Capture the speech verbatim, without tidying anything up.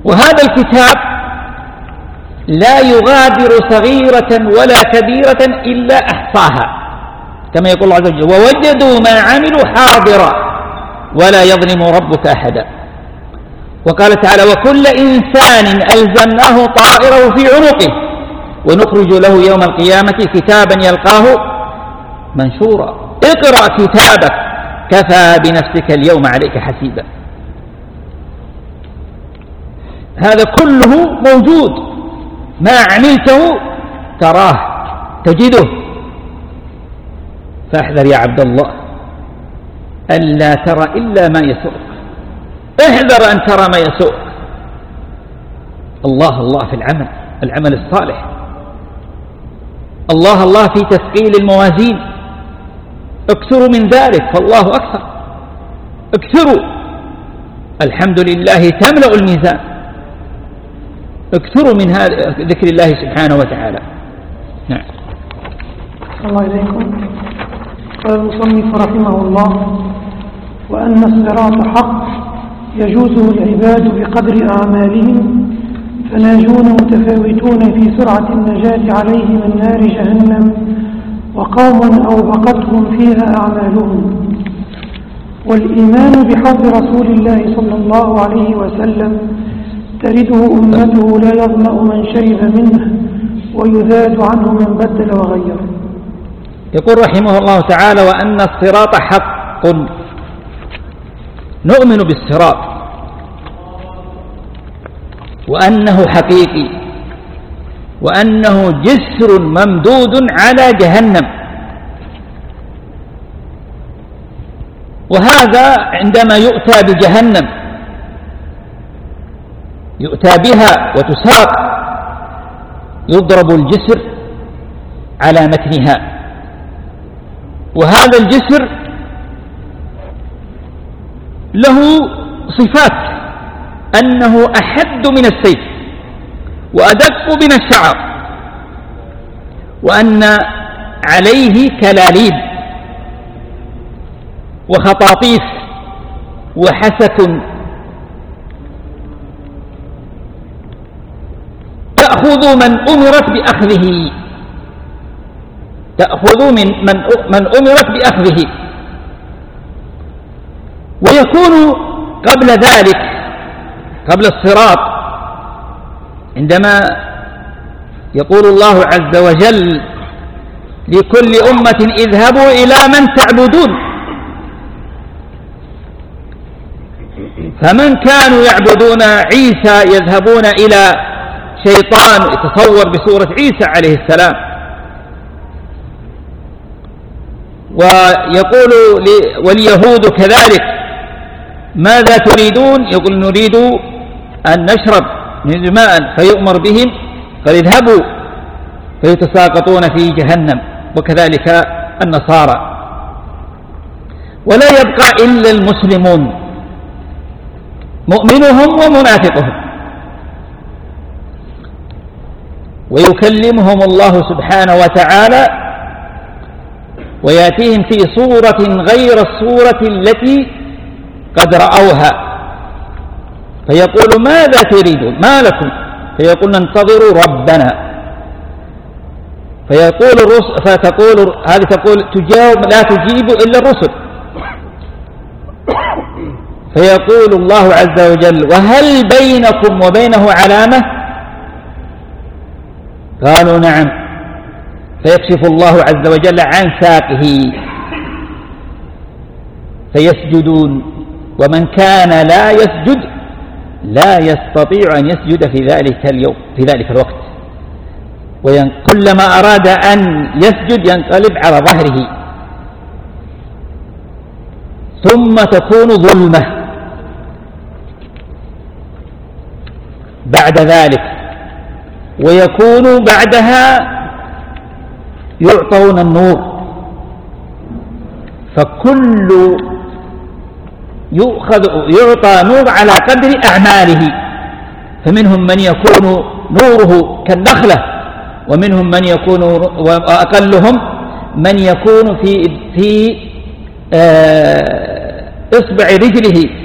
وهذا الكتاب لا يغادر صغيرة ولا كبيرة إلا أحصاها، كما يقول الله عز وجل: ووجدوا ما عملوا حاضرا ولا يظلم ربك أحدا. وقال تعالى: وكل إنسان ألزمناه طائره في عنقه ونخرج له يوم القيامة كتابا يلقاه منشورا اقرأ كتابك كفى بنفسك اليوم عليك حسيبا. هذا كله موجود، ما عملته تراه تجده. فاحذر يا عبد الله ألا ترى إلا ما يسوءك، احذر أن ترى ما يسوءك. الله الله في العمل، العمل الصالح، الله الله في تثقيل الموازين، اكثروا من ذلك فالله أكثر، اكثروا، الحمد لله تملأ الميزان، اكثروا من هذا ذكر الله سبحانه وتعالى. نعم. الله إليكم. قال المصنف رحمه الله: وأن الصراط حق يجوزه العباد بقدر أعمالهم، فناجون متفاوتون في سرعة النجاة عليه من نار جهنم، وقوم أوبقتهم فيها أعمالهم. والإيمان بحوض رسول الله صلى الله عليه وسلم ترده أمته لا يظمأ من شرب منه ويذاد عنه من بدل وغير. يقول رحمه الله تعالى: وأن الصراط حق، نؤمن بالصراط وأنه حقيقي، وأنه جسر ممدود على جهنم. وهذا عندما يؤتى بجهنم يؤتى بها وتساق، يضرب الجسر على متنها، وهذا الجسر له صفات: أنه أحد من السيف وأدق من الشعر، وأن عليه كلاليب وخطاطيف وحسك، تأخذ من أمرت بأخذه، تأخذ من من من أمرت بأخذه. ويكون قبل ذلك، قبل الصراط، عندما يقول الله عز وجل لكل أمة اذهبوا إلى من تعبدون، فمن كانوا يعبدون عيسى يذهبون إلى شيطان يتصور بصورة عيسى عليه السلام، ويقول واليهود كذلك: ماذا تريدون؟ يقول: نريد أن نشرب من ماء، فيؤمر بهم فيذهبوا فيتساقطون في جهنم، وكذلك النصارى. ولا يبقى إلا المسلمون، مؤمنهم ومنافقهم، ويكلمهم الله سبحانه وتعالى ويأتيهم في صورة غير الصورة التي قد رأوها، فيقول: ماذا تريدون؟ ما لكم؟ فيقول: ننتظر ربنا. فيقول الرسل، فتقول هذه تقول تجاوب لا تجيب إلا الرسل، فيقول الله عز وجل: وهل بينكم وبينه علامة؟ قالوا: نعم. فيكشف الله عز وجل عن ساقه فيسجدون، ومن كان لا يسجد لا يستطيع أن يسجد في ذلك اليوم، في ذلك الوقت، وكلما أراد أن يسجد ينقلب على ظهره، ثم تكون ظلمة بعد ذلك، ويكون بعدها يعطون النور، فكل يؤخذ يعطى نور على قدر أعماله، فمنهم من يكون نوره كالنخلة، ومنهم من يكون، وأقلهم من يكون في في إصبع رجله